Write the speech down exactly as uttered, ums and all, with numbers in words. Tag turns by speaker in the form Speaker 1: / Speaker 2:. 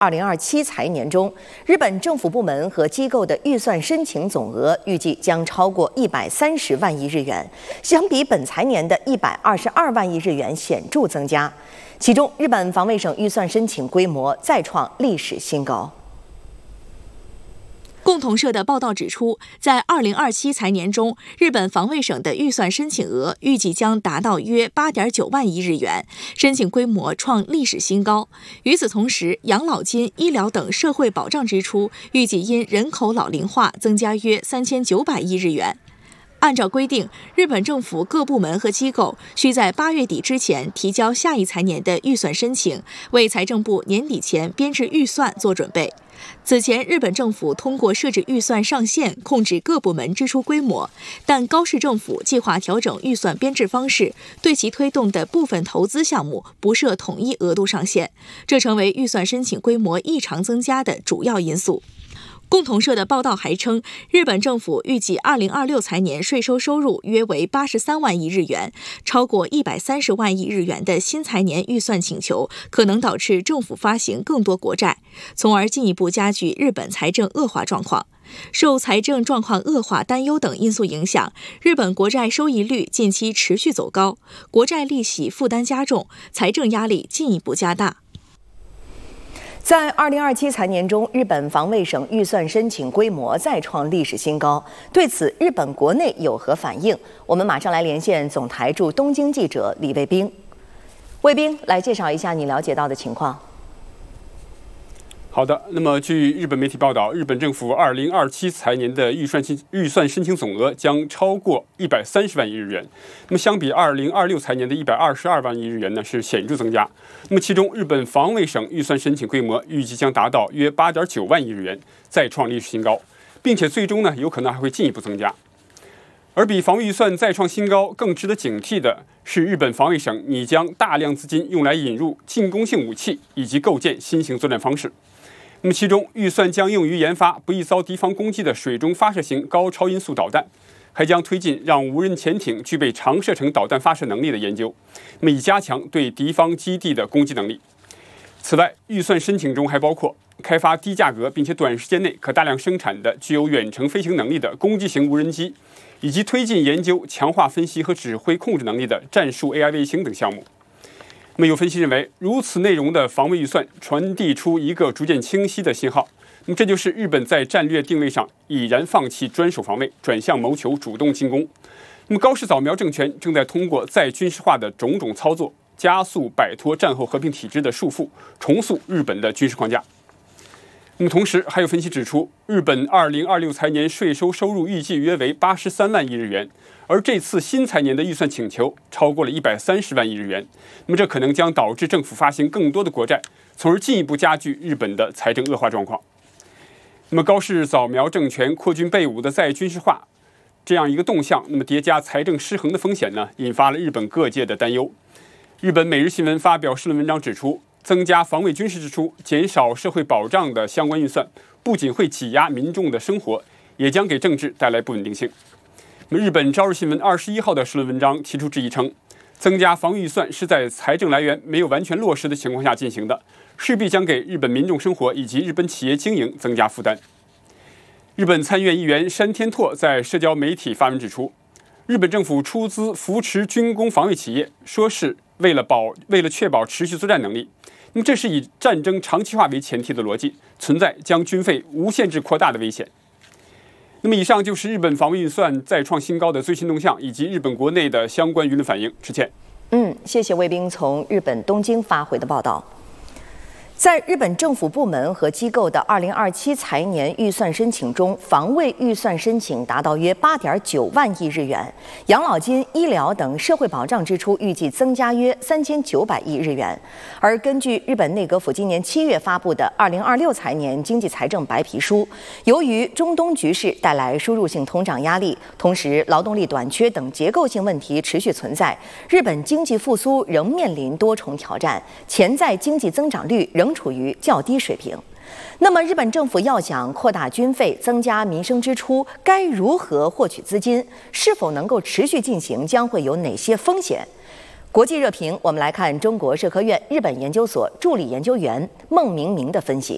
Speaker 1: 二零二七财年中，日本政府部门和机构的预算申请总额预计将超过一百三十万亿日元，相比本财年的一百二十二万亿日元显著增加。其中，日本防卫省预算申请规模再创历史新高。
Speaker 2: 共同社的报道指出，在二零二七财年中，日本防卫省的预算申请额预计将达到约八点九万亿日元，申请规模创历史新高。与此同时，养老金、医疗等社会保障支出预计因人口老龄化增加约三千九百亿日元。 按照规定，日本政府各部门和机构需在八月底之前提交下一财年的预算申请，为财政部年底前编制预算做准备。此前，日本政府通过设置预算上限，控制各部门支出规模，但高市政府计划调整预算编制方式，对其推动的部分投资项目不设统一额度上限，这成为预算申请规模异常增加的主要因素。 共同社的报道还称，日本政府预计二零二六财年税收收入约为八十三万亿日元，超过一百三十万亿日元的新财年预算请求，可能导致政府发行更多国债，从而进一步加剧日本财政恶化状况。受财政状况恶化担忧等因素影响，日本国债收益率近期持续走高，国债利息负担加重，财政压力进一步加大。
Speaker 1: 在二零二七财年中，日本防卫省预算申请规模再创历史新高。对此，日本国内有何反应？我们马上来连线总台驻东京记者李卫兵。卫兵，来介绍一下你了解到的情况。
Speaker 3: 好的，那么据日本媒体报道，日本政府二零二七财年的预算预算申请总额将超过一百三十万亿日元。那么相比二零二六财年的一百二十二万亿日元呢，是显著增加。那么其中，日本防卫省预算申请规模预计将达到约八点九万亿日元，再创历史新高，并且最终呢有可能还会进一步增加。而比防卫预算再创新高更值得警惕的是，日本防卫省拟将大量资金用来引入进攻性武器以及构建新型作战方式。 那么，其中预算将用于研发不易遭敌方攻击的水中发射型高超音速导弹，还将推进让无人潜艇具备长射程导弹发射能力的研究，那么以加强对敌方基地的攻击能力。此外，预算申请中还包括开发低价格并且短时间内可大量生产的具有远程飞行能力的攻击型无人机，以及推进研究强化分析和指挥控制能力的战术 A I 卫星等项目。 那么有分析认为，如此内容的防卫预算传递出一个逐渐清晰的信号，那么这就是日本在战略定位上已然放弃专守防卫，转向谋求主动进攻。那么高市早苗政权正在通过再军事化的种种操作，加速摆脱战后和平体制的束缚，重塑日本的军事框架。那么同时，还有分析指出，日本二零二六财年税收收入预计约为八十三万亿日元。 而这次新财年的预算请求超过了一百三十万亿日元，那么这可能将导致政府发行更多的国债，从而进一步加剧日本的财政恶化状况。那么高市早苗政权扩军备武的再军事化这样一个动向，那么叠加财政失衡的风险呢，引发了日本各界的担忧。日本每日新闻发表社论文章指出，增加防卫军事支出、减少社会保障的相关预算，不仅会挤压民众的生活，也将给政治带来不稳定性。 那么，日本朝日新闻二十一号的社论文章提出质疑称，增加防御预算是在财政来源没有完全落实的情况下进行的，势必将给日本民众生活以及日本企业经营增加负担。日本参议院议员山天拓在社交媒体发文指出，日本政府出资扶持军工防卫企业，说是为了保为了确保持续作战能力。那么，这是以战争长期化为前提的逻辑，存在将军费无限制扩大的危险。 那么，以上就是日本防卫预算再创新高的最新动向，以及日本国内的相关舆论反应。之前，
Speaker 1: 嗯，谢谢卫兵从日本东京发回的报道。在日本政府部门和机构的二零二七财年预算申请中，防卫预算申请达到约八点九万亿日元，养老金、医疗等社会保障支出预计增加约三千九百亿日元。而根据日本内阁府今年七月发布的二零二六财年经济财政白皮书，由于中东局势带来输入性通胀压力，同时劳动力短缺等结构性问题持续存在，日本经济复苏仍面临多重挑战，潜在经济增长率仍处于较低水平。那么，日本政府要想扩大军费、增加民生支出，该如何获取资金？是否能够持续进行？将会有哪些风险？国际热评，我们来看中国社科院日本研究所助理研究员孟明明的分析。